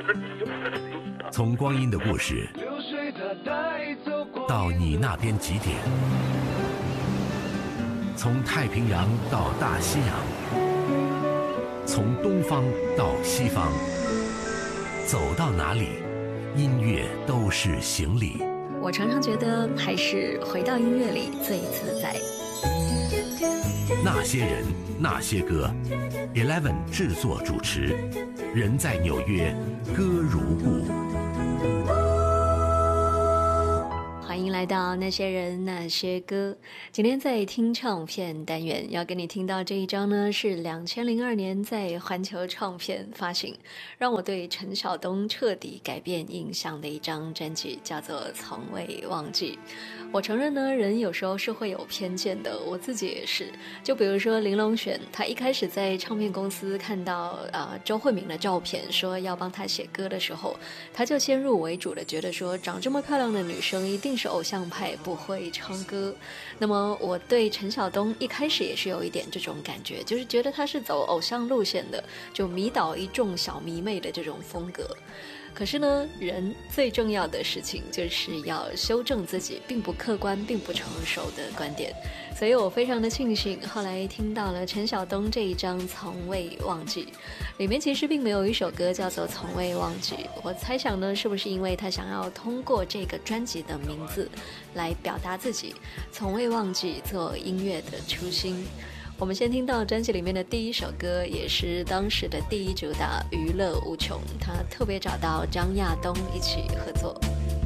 从光阴的故事到你那边几点，从太平洋到大西洋，从东方到西方，走到哪里，音乐都是行李。 我常常觉得还是回到音乐里最自在。 那些人，那些歌 ，Eleven 制作主持，人在纽约，歌如故。 欢迎来到那些人那些歌。今天在听唱片单元要跟你听到这一张呢，是2002年在环球唱片发行，让我对陈晓东彻底改变印象的一张专辑，叫做《从未忘记》。我承认呢，人有时候是会有偏见的，我自己也是。就比如说林隆璇，他一开始在唱片公司看到周慧敏的照片，说要帮他写歌的时候，他就先入为主的觉得说，长这么漂亮的女生一定是偶像派，不会唱歌。那么我对陈晓东一开始也是有一点这种感觉，就是觉得他是走偶像路线的，就迷倒一众小迷妹的这种风格。可是呢，人最重要的事情就是要修正自己并不客观并不成熟的观点，所以我非常的庆幸后来听到了陈晓东这一张《从未忘记》，里面其实并没有一首歌叫做《从未忘记》，我猜想呢，是不是因为他想要通过这个专辑的名字来表达自己从未忘记做音乐的初心。我们先听到专辑里面的第一首歌，也是当时的第一主打《娱乐无穷》，他特别找到张亚东一起合作。